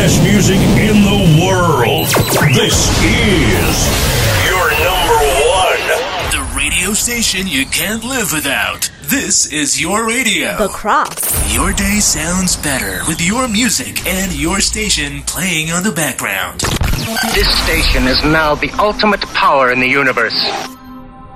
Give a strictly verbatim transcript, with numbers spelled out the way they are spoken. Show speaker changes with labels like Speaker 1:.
Speaker 1: best music in the world. This is your number one.
Speaker 2: The radio station you can't live without. This is your radio.
Speaker 3: The Cross.
Speaker 2: Your day sounds better with your music and your station playing on the background.
Speaker 4: This station is now the ultimate power in the universe.